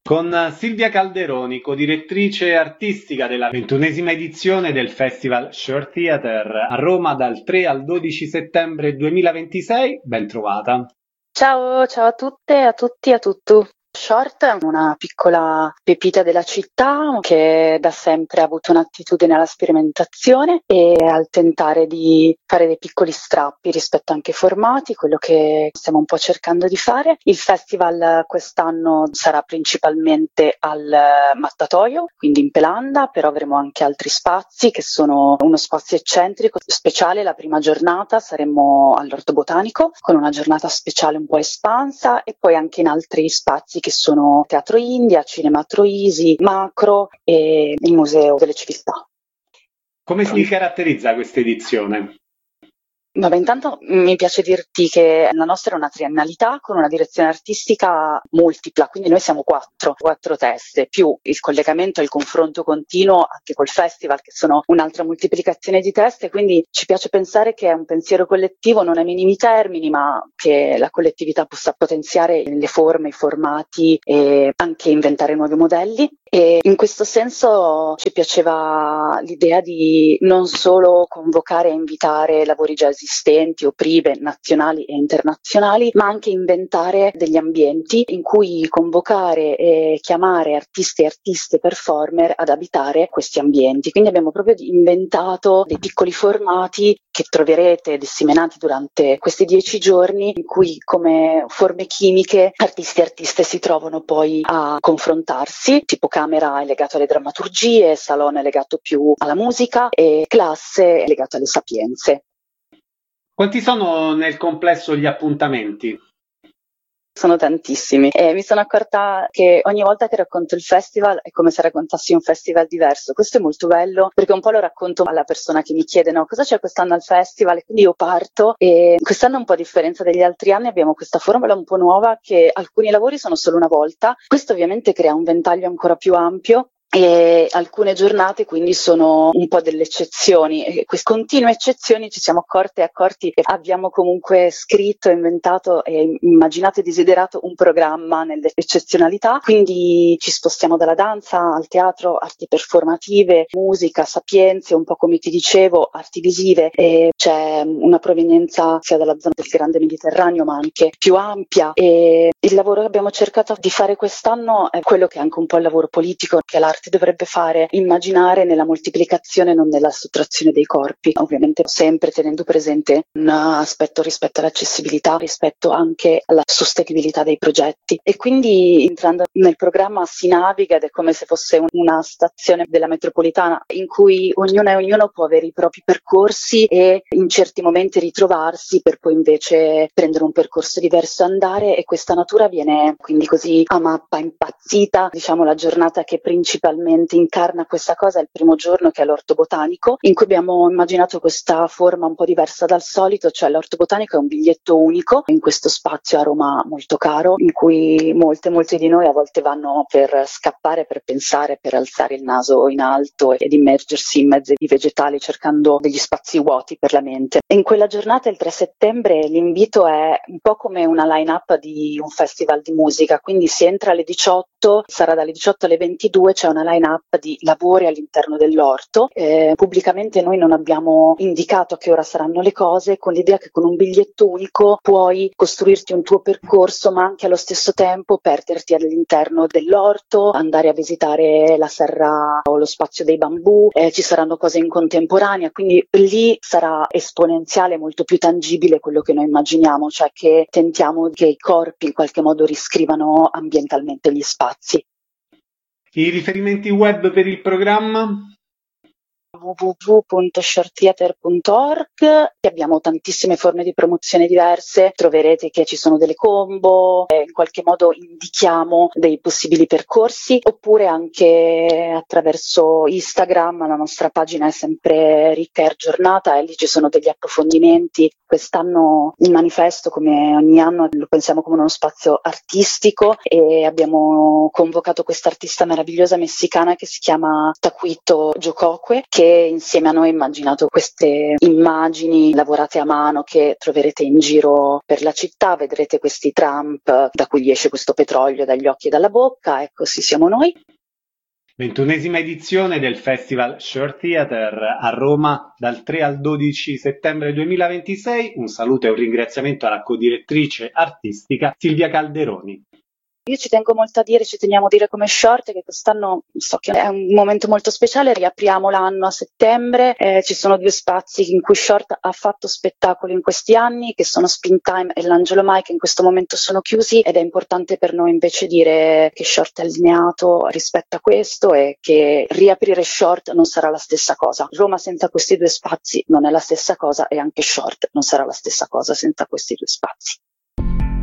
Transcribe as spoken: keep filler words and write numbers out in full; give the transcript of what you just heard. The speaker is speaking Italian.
Con Silvia Calderoni, codirettrice artistica della ventunesima edizione del Festival Short Theater a Roma dal tre al dodici settembre duemilaventisei. Ben trovata. Ciao, ciao a tutte, a tutti, a tutto. Short è una piccola pepita della città che da sempre ha avuto un'attitudine alla sperimentazione e al tentare di fare dei piccoli strappi rispetto anche ai formati, quello che stiamo un po' cercando di fare. Il festival quest'anno sarà principalmente al Mattatoio, quindi in Pelanda, però avremo anche altri spazi che sono uno spazio eccentrico speciale. La prima giornata saremo all'Orto Botanico con una giornata speciale un po' espansa e poi anche in altri spazi che sono Teatro India, Cinema Troisi, Macro e il Museo delle Civiltà. Come si caratterizza questa edizione? Vabbè, intanto mi piace dirti che la nostra è una triennalità con una direzione artistica multipla, quindi noi siamo quattro, quattro teste, più il collegamento e il confronto continuo anche col festival, che sono un'altra moltiplicazione di teste, quindi ci piace pensare che è un pensiero collettivo non ai minimi termini, ma che la collettività possa potenziare le forme, i formati e anche inventare nuovi modelli. E in questo senso ci piaceva l'idea di non solo convocare e invitare lavori già esistenti o prive nazionali e internazionali, ma anche inventare degli ambienti in cui convocare e chiamare artisti e artiste performer ad abitare questi ambienti. Quindi abbiamo proprio inventato dei piccoli formati che troverete disseminati durante questi dieci giorni, in cui come forme chimiche artisti e artiste si trovano poi a confrontarsi. Tipo camera è legato alle drammaturgie, salone è legato più alla musica e classe è legato alle sapienze. Quanti sono nel complesso gli appuntamenti? Sono tantissimi e mi sono accorta che ogni volta che racconto il festival è come se raccontassi un festival diverso. Questo è molto bello perché un po' lo racconto alla persona che mi chiede no, cosa c'è quest'anno al festival, e quindi io parto e quest'anno un po' a differenza degli altri anni abbiamo questa formula un po' nuova che alcuni lavori sono solo una volta. Questo ovviamente crea un ventaglio ancora più ampio e alcune giornate quindi sono un po' delle eccezioni e queste continue eccezioni ci siamo accorte e accorti che abbiamo comunque scritto, inventato e immaginato e desiderato un programma nelle eccezionalità, quindi ci spostiamo dalla danza al teatro, arti performative, musica, sapienze, un po' come ti dicevo, arti visive, e c'è una provenienza sia dalla zona del grande Mediterraneo ma anche più ampia e il lavoro che abbiamo cercato di fare quest'anno è quello che è anche un po' il lavoro politico che l'arte dovrebbe fare, immaginare nella moltiplicazione, non nella sottrazione dei corpi, ovviamente sempre tenendo presente un aspetto rispetto all'accessibilità, rispetto anche alla sostenibilità dei progetti. E quindi entrando nel programma si naviga ed è come se fosse una stazione della metropolitana in cui ognuna e ognuno può avere i propri percorsi e in certi momenti ritrovarsi per poi invece prendere un percorso diverso e andare, e questa natura viene quindi così a mappa impazzita. Diciamo la giornata che principalmente incarna questa cosa è il primo giorno, che è l'Orto Botanico, in cui abbiamo immaginato questa forma un po' diversa dal solito, cioè l'Orto Botanico è un biglietto unico in questo spazio a Roma molto caro, in cui molte molte di noi a volte vanno per scappare, per pensare, per alzare il naso in alto ed immergersi in mezzo ai vegetali cercando degli spazi vuoti per la mente. E in quella giornata, il tre settembre, l'invito è un po' come una line-up di un festival di musica, quindi si entra alle diciotto, sarà dalle diciotto alle ventidue, c'è una line-up di lavori all'interno dell'orto. Eh, pubblicamente noi non abbiamo indicato a che ora saranno le cose, con l'idea che con un biglietto unico puoi costruirti un tuo percorso, ma anche allo stesso tempo perderti all'interno dell'orto, andare a visitare la serra o lo spazio dei bambù, eh, ci saranno cose in contemporanea, quindi lì sarà esponenziale, molto più tangibile quello che noi immaginiamo, cioè che tentiamo che i corpi in qualche modo riscrivano ambientalmente gli spazi. I riferimenti web per il programma? w w w punto short theater punto org. Abbiamo tantissime forme di promozione diverse, troverete che ci sono delle combo, eh, in qualche modo indichiamo dei possibili percorsi, oppure anche attraverso Instagram. La nostra pagina è sempre ricca e aggiornata e lì ci sono degli approfondimenti. Quest'anno il manifesto, come ogni anno, lo pensiamo come uno spazio artistico e abbiamo convocato questa artista meravigliosa messicana che si chiama Taquito Jocoque, che insieme a noi immaginato queste immagini lavorate a mano che troverete in giro per la città. Vedrete questi tram da cui gli esce questo petrolio dagli occhi e dalla bocca. Ecco, sì, siamo noi. ventunesima edizione del Festival Short Theater a Roma dal tre al dodici settembre duemilaventisei. Un saluto e un ringraziamento alla codirettrice artistica Silvia Calderoni. Io ci tengo molto a dire, ci teniamo a dire come Short che quest'anno so che è un momento molto speciale, riapriamo l'anno a settembre, eh, ci sono due spazi in cui Short ha fatto spettacolo in questi anni, che sono Spin Time e l'Angelo Mai, che in questo momento sono chiusi, ed è importante per noi invece dire che Short è allineato rispetto a questo e che riaprire Short non sarà la stessa cosa. Roma senza questi due spazi non è la stessa cosa e anche Short non sarà la stessa cosa senza questi due spazi.